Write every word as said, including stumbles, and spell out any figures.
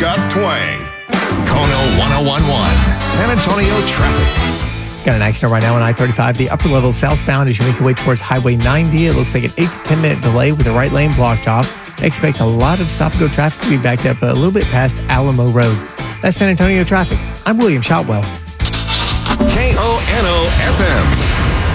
got twang. Kono ten eleven, San Antonio traffic. Got an accident right now on I thirty-five, the upper level southbound as you make your way towards Highway ninety. It looks like an eight to ten minute delay with the right lane blocked off. Expect a lot of stop-and-go traffic to be backed up a little bit past Alamo Road. That's San Antonio traffic. I'm William Shotwell. K O N O F M.